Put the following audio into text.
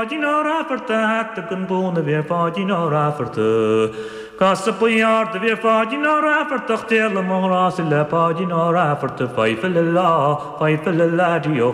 Pagina raferte hatte kun bone weer pagina raferte. Kasse poiard weer pagina raferte tele morase le pagina raferte. Five la dio.